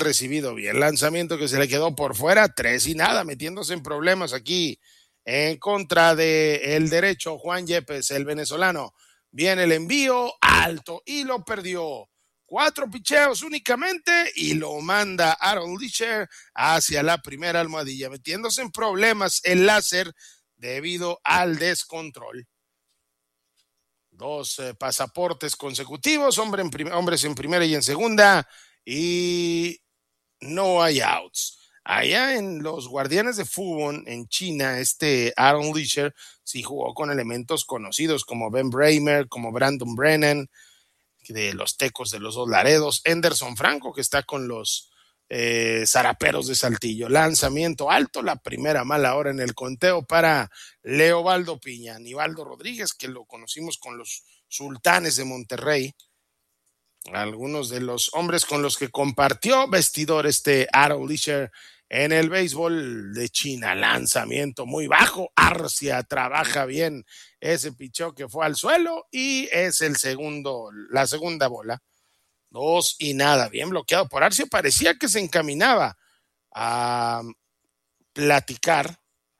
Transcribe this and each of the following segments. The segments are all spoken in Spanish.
recibido bien. Lanzamiento que se le quedó por fuera, 3-0, metiéndose en problemas aquí en contra de el derecho Juan Yepes, el venezolano. Viene el envío alto y lo perdió. 4 picheos únicamente y lo manda Aaron Leasher hacia la primera almohadilla, metiéndose en problemas el láser debido al descontrol. 2 pasaportes consecutivos, hombres en primera y en segunda, y no hay outs. Allá en los Guardianes de Fútbol en China, Aaron Leasher sí jugó con elementos conocidos como Ben Bramer, como Brandon Brennan, de los Tecos de los Dos Laredos, Henderson Franco, que está con los Zaraperos de Saltillo. Lanzamiento alto, la primera mala hora en el conteo para Leobaldo Piña. Nivaldo Rodríguez, que lo conocimos con los Sultanes de Monterrey, algunos de los hombres con los que compartió vestidor Aaron Leasher en el béisbol de China. Lanzamiento muy bajo, Arcia trabaja bien ese picheo que fue al suelo y es la segunda bola. 2-0, bien bloqueado por Arcia. Parecía que se encaminaba a platicar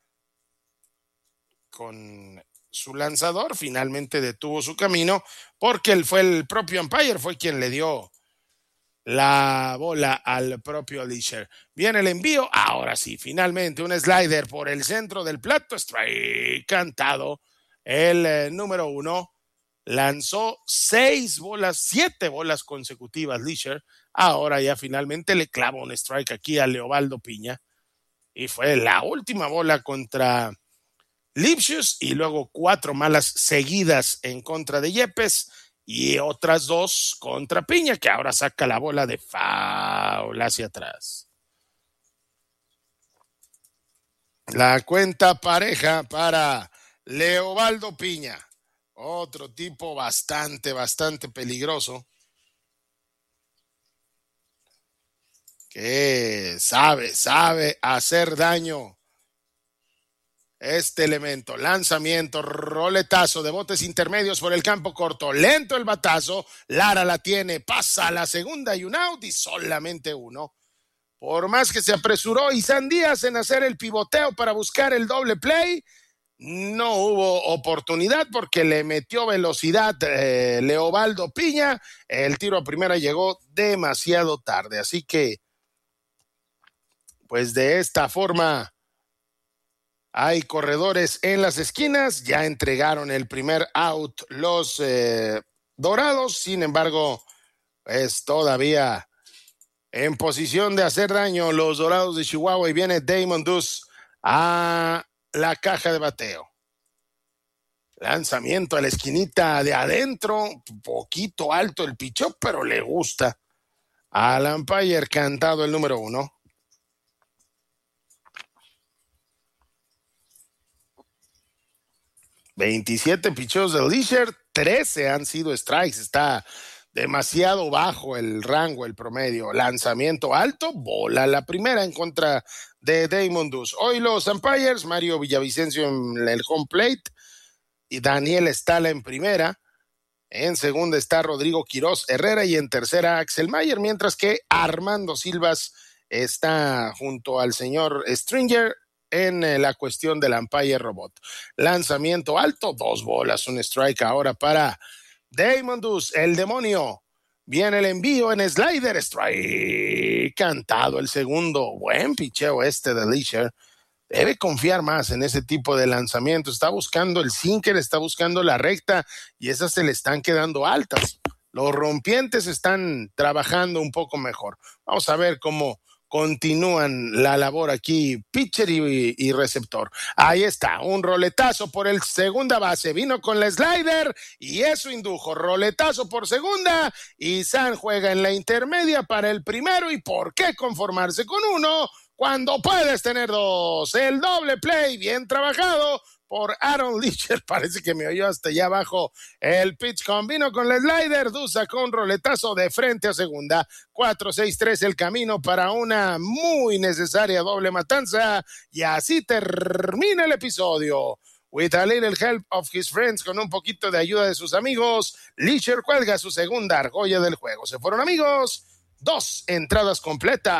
con su lanzador, finalmente detuvo su camino porque el propio umpire fue quien le dio la bola al propio Leasher. Viene el envío, ahora sí, finalmente un slider por el centro del plato, strike cantado, el número 1 lanzó 7 bolas consecutivas Leasher, ahora ya finalmente le clava un strike aquí a Leobaldo Piña y fue la última bola contra Lipsius y luego 4 malas seguidas en contra de Yepes y otras 2 contra Piña, que ahora saca la bola de foul hacia atrás. La cuenta pareja para Leobaldo Piña, otro tipo bastante peligroso, que sabe hacer daño. Este elemento, lanzamiento, roletazo de botes intermedios por el campo corto, lento el batazo, Lara la tiene, pasa a la segunda y un out y solamente 1. Por más que se apresuró Isan Díaz en hacer el pivoteo para buscar el doble play, no hubo oportunidad porque le metió velocidad Leobaldo Piña, el tiro a primera llegó demasiado tarde, así que pues de esta forma hay corredores en las esquinas, ya entregaron el primer out los Dorados, sin embargo, es todavía en posición de hacer daño los Dorados de Chihuahua y viene Damon Duz a la caja de bateo. Lanzamiento a la esquinita de adentro, poquito alto el pichó, pero le gusta al umpire cantado el número 1. 27 picheos de Leasher, 13 han sido strikes, está demasiado bajo el rango, el promedio. Lanzamiento alto, bola la primera en contra de Damon Duz. Hoy los umpires, Mario Villavicencio en el home plate y Daniel Estala en primera. En segunda está Rodrigo Quiroz Herrera y en tercera Axel Mayer, mientras que Armando Silvas está junto al señor Stringer en la cuestión del umpire robot. Lanzamiento alto, 2 bolas, un strike ahora para Damon Duz, el demonio. Viene el envío en slider, strike cantado el segundo. Buen picheo de Leasher. Debe confiar más en ese tipo de lanzamiento. Está buscando el sinker, está buscando la recta y esas se le están quedando altas. Los rompientes están trabajando un poco mejor. Vamos a ver cómo continúan la labor aquí, pitcher y receptor. Ahí está, un roletazo por el segunda base, vino con la slider y eso indujo, roletazo por segunda y San juega en la intermedia para el primero y ¿por qué conformarse con 1 cuando puedes tener 2? El doble play, bien trabajado por Aaron Leasher, parece que me oyó hasta allá abajo el pitch combino con la slider, Duz sacó un roletazo de frente a segunda, 4-6-3 el camino para una muy necesaria doble matanza y así termina el episodio. With a little help of his friends, con un poquito de ayuda de sus amigos, Leasher cuelga su segunda argolla del juego. Se fueron amigos, 2 entradas completas.